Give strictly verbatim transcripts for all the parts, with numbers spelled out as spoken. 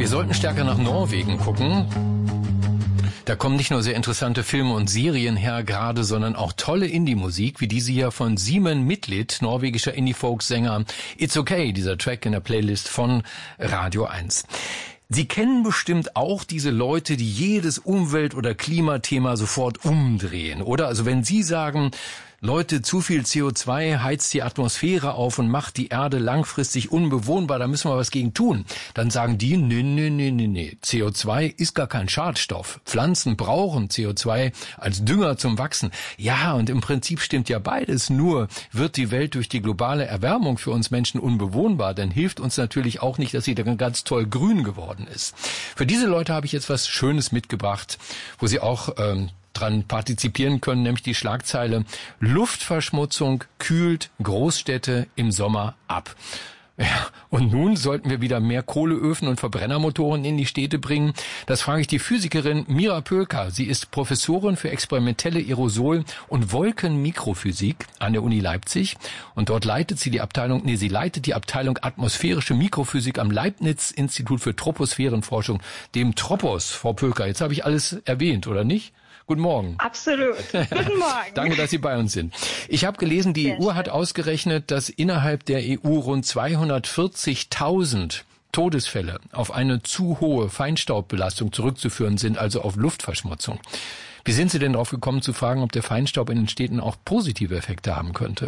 Wir sollten stärker nach Norwegen gucken. Da kommen nicht nur sehr interessante Filme und Serien her gerade, sondern auch tolle Indie-Musik, wie diese hier von Simen Midtlidt, norwegischer Indie-Folk-Sänger. It's Okay, dieser Track in der Playlist von Radio eins. Sie kennen bestimmt auch diese Leute, die jedes Umwelt- oder Klimathema sofort umdrehen, oder? Also wenn Sie sagen, Leute, zu viel C O zwei heizt die Atmosphäre auf und macht die Erde langfristig unbewohnbar, da müssen wir was gegen tun. Dann sagen die, nee, nee, nee, nee, nee, C O zwei ist gar kein Schadstoff. Pflanzen brauchen C O zwei als Dünger zum Wachsen. Ja, und im Prinzip stimmt ja beides. Nur wird die Welt durch die globale Erwärmung für uns Menschen unbewohnbar, dann hilft uns natürlich auch nicht, dass sie dann ganz toll grün geworden ist. Für diese Leute habe ich jetzt was Schönes mitgebracht, wo sie auch ähm, dran partizipieren können, nämlich die Schlagzeile: Luftverschmutzung kühlt Großstädte im Sommer ab. Ja, und nun sollten wir wieder mehr Kohleöfen und Verbrennermotoren in die Städte bringen. Das frage ich die Physikerin Mira Pölker. Sie ist Professorin für experimentelle Aerosol- und Wolkenmikrophysik an der Uni Leipzig. Und dort leitet sie die Abteilung, nee, sie leitet die Abteilung atmosphärische Mikrophysik am Leibniz-Institut für Troposphärenforschung, dem Tropos. Frau Pölker, jetzt habe ich alles erwähnt, oder nicht? Guten Morgen. Absolut. Guten Morgen. Danke, dass Sie bei uns sind. Ich habe gelesen, die Sehr E U schön. Hat ausgerechnet, dass innerhalb der E U rund zweihundertvierzigtausend Todesfälle auf eine zu hohe Feinstaubbelastung zurückzuführen sind, also auf Luftverschmutzung. Wie sind Sie denn darauf gekommen zu fragen, ob der Feinstaub in den Städten auch positive Effekte haben könnte?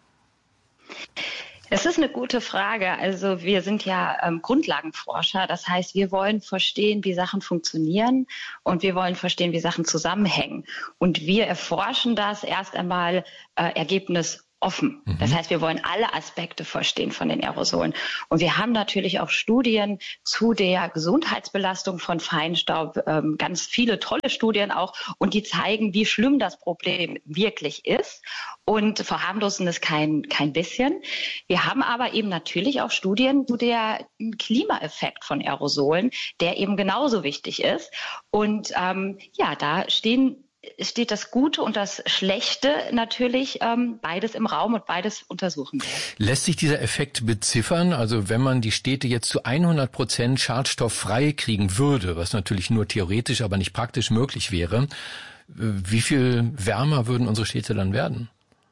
Das ist eine gute Frage. Also wir sind ja ähm, Grundlagenforscher. Das heißt, wir wollen verstehen, wie Sachen funktionieren und wir wollen verstehen, wie Sachen zusammenhängen. Und wir erforschen das erst einmal äh, Ergebnis offen. Das heißt, wir wollen alle Aspekte verstehen von den Aerosolen. Und wir haben natürlich auch Studien zu der Gesundheitsbelastung von Feinstaub, ähm, ganz viele tolle Studien auch, und die zeigen, wie schlimm das Problem wirklich ist und verharmlosen es kein, kein bisschen. Wir haben aber eben natürlich auch Studien zu der Klimaeffekt von Aerosolen, der eben genauso wichtig ist. Und ähm, ja, da stehen steht das Gute und das Schlechte natürlich ähm, beides im Raum und beides untersuchen wir. Lässt sich dieser Effekt beziffern? Also wenn man die Städte jetzt zu hundert Prozent schadstofffrei kriegen würde, was natürlich nur theoretisch, aber nicht praktisch möglich wäre, wie viel wärmer würden unsere Städte dann werden?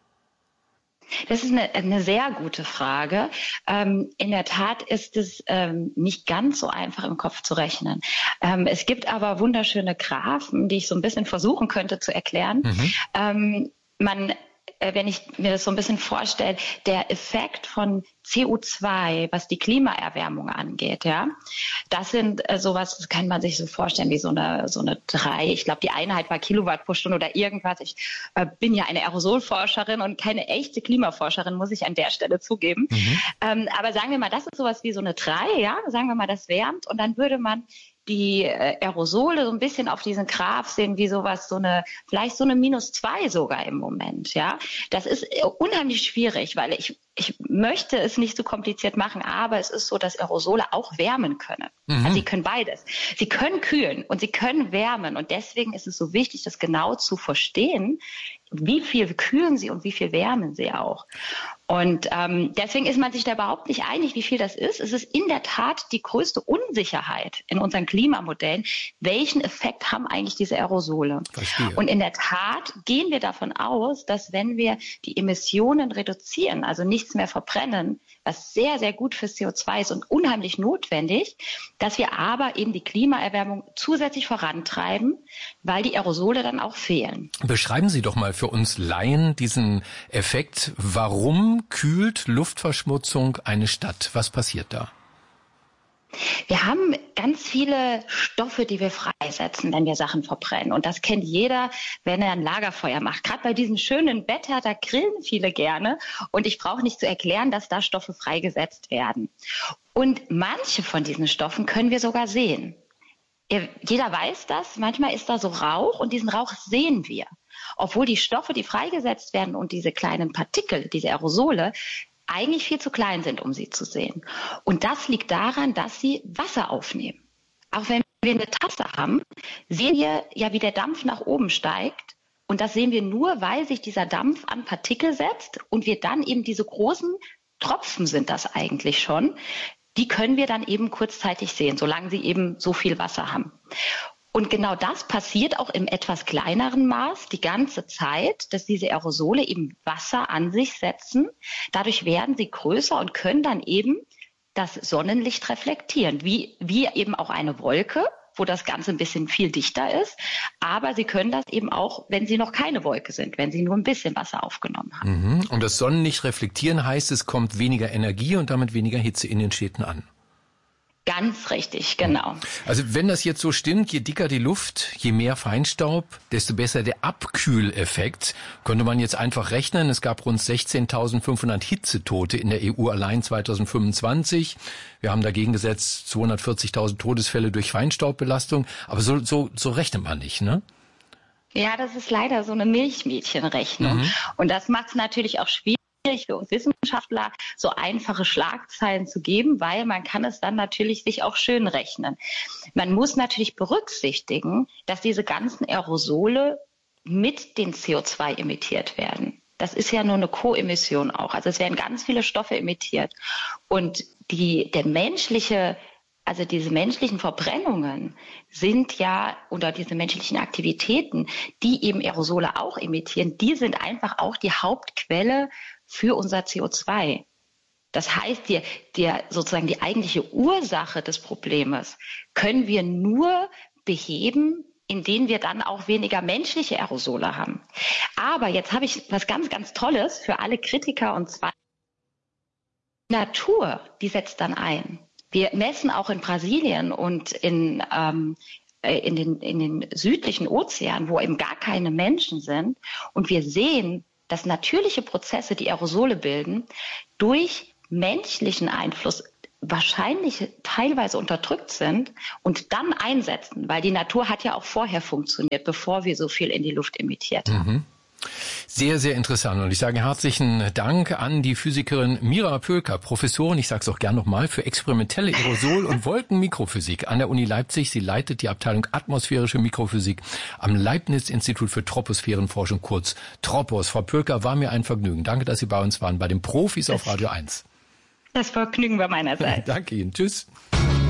Das ist eine, eine sehr gute Frage. Ähm, in der Tat ist es ähm, nicht ganz so einfach im Kopf zu rechnen. Ähm, es gibt aber wunderschöne Graphen, die ich so ein bisschen versuchen könnte zu erklären. Mhm. Ähm, man wenn ich mir das so ein bisschen vorstelle, der Effekt von C O zwei, was die Klimaerwärmung angeht, ja, das sind äh, sowas, das kann man sich so vorstellen wie so eine so eine drei, ich glaube die Einheit war Kilowatt pro Stunde oder irgendwas. Ich äh, bin ja eine Aerosolforscherin und keine echte Klimaforscherin, muss ich an der Stelle zugeben. Mhm. Ähm, aber sagen wir mal, das ist sowas wie so eine drei, ja, sagen wir mal, das wärmt und dann würde man die äh, Aerosole so ein bisschen auf diesen Graph sehen, wie sowas, so eine, vielleicht so eine minus zwei sogar im Moment, ja. Das ist unheimlich schwierig, weil ich, ich möchte es nicht so kompliziert machen, aber es ist so, dass Aerosole auch wärmen können. Mhm. Also sie können beides. Sie können kühlen und sie können wärmen und deswegen ist es so wichtig, das genau zu verstehen, wie viel kühlen sie und wie viel wärmen sie auch. Und ähm, deswegen ist man sich da überhaupt nicht einig, wie viel das ist. Es ist in der Tat die größte Unsicherheit in unseren Klimamodellen. Welchen Effekt haben eigentlich diese Aerosole? Verstehe. Und in der Tat gehen wir davon aus, dass wenn wir die Emissionen reduzieren, also nichts mehr verbrennen, was sehr, sehr gut für C O zwei ist und unheimlich notwendig, dass wir aber eben die Klimaerwärmung zusätzlich vorantreiben, weil die Aerosole dann auch fehlen. Beschreiben Sie doch mal für uns Laien diesen Effekt. Warum kühlt Luftverschmutzung eine Stadt? Was passiert da? Wir haben ganz viele Stoffe, die wir freisetzen, wenn wir Sachen verbrennen. Und das kennt jeder, wenn er ein Lagerfeuer macht. Gerade bei diesem schönen Wetter, da grillen viele gerne. Und ich brauche nicht zu erklären, dass da Stoffe freigesetzt werden. Und manche von diesen Stoffen können wir sogar sehen. Jeder weiß das. Manchmal ist da so Rauch und diesen Rauch sehen wir. Obwohl die Stoffe, die freigesetzt werden und diese kleinen Partikel, diese Aerosole, eigentlich viel zu klein sind, um sie zu sehen. Und das liegt daran, dass sie Wasser aufnehmen. Auch wenn wir eine Tasse haben, sehen wir ja, wie der Dampf nach oben steigt. Und das sehen wir nur, weil sich dieser Dampf an Partikel setzt und wir dann eben diese großen Tropfen sind das eigentlich schon, die können wir dann eben kurzzeitig sehen, solange sie eben so viel Wasser haben. Und genau das passiert auch im etwas kleineren Maß die ganze Zeit, dass diese Aerosole eben Wasser an sich setzen. Dadurch werden sie größer und können dann eben das Sonnenlicht reflektieren, wie, wie eben auch eine Wolke, wo das Ganze ein bisschen viel dichter ist. Aber sie können das eben auch, wenn sie noch keine Wolke sind, wenn sie nur ein bisschen Wasser aufgenommen haben. Mhm. Und das Sonnenlicht reflektieren heißt, es kommt weniger Energie und damit weniger Hitze in den Städten an. Ganz richtig, genau. Also wenn das jetzt so stimmt, je dicker die Luft, je mehr Feinstaub, desto besser der Abkühleffekt. Könnte man jetzt einfach rechnen, es gab rund sechzehntausendfünfhundert Hitzetote in der E U allein zweitausendfünfundzwanzig. Wir haben dagegen gesetzt zweihundertvierzigtausend Todesfälle durch Feinstaubbelastung. Aber so, so, so rechnet man nicht, ne? Ja, das ist leider so eine Milchmädchenrechnung. Mhm. Und das macht es natürlich auch schwierig für uns Wissenschaftler, so einfache Schlagzeilen zu geben, weil man kann es dann natürlich sich auch schön rechnen. Man muss natürlich berücksichtigen, dass diese ganzen Aerosole mit den C O zwei emittiert werden. Das ist ja nur eine Koemission auch. Also es werden ganz viele Stoffe emittiert. Und die, der menschliche Also diese menschlichen Verbrennungen sind ja, oder diese menschlichen Aktivitäten, die eben Aerosole auch emittieren, die sind einfach auch die Hauptquelle für unser C O zwei. Das heißt, die, der, sozusagen die eigentliche Ursache des Problems können wir nur beheben, indem wir dann auch weniger menschliche Aerosole haben. Aber jetzt habe ich was ganz, ganz Tolles für alle Kritiker, und zwar die Natur, die setzt dann ein. Wir messen auch in Brasilien und in, ähm, in, den, in den südlichen Ozeanen, wo eben gar keine Menschen sind. Und wir sehen, dass natürliche Prozesse, die Aerosole bilden, durch menschlichen Einfluss wahrscheinlich teilweise unterdrückt sind und dann einsetzen. Weil die Natur hat ja auch vorher funktioniert, bevor wir so viel in die Luft emittiert haben. Mhm. Sehr, sehr interessant. Und ich sage herzlichen Dank an die Physikerin Mira Pölker, Professorin, ich sage es auch gern nochmal, für experimentelle Aerosol- und Wolkenmikrophysik an der Uni Leipzig. Sie leitet die Abteilung Atmosphärische Mikrophysik am Leibniz-Institut für Troposphärenforschung, kurz Tropos. Frau Pölker, war mir ein Vergnügen. Danke, dass Sie bei uns waren, bei den Profis auf Radio eins. Das Vergnügen war meinerseits. Danke Ihnen. Tschüss.